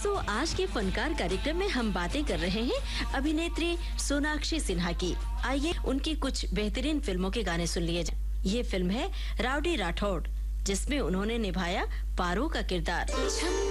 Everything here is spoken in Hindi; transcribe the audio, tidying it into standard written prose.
दोस्तों, आज के फनकार कार्यक्रम में हम बातें कर रहे हैं अभिनेत्री सोनाक्षी सिन्हा की। आइए उनकी कुछ बेहतरीन फिल्मों के गाने सुन लिए जाएं। ये फिल्म है राउडी राठौड़, जिसमें उन्होंने निभाया पारो का किरदार।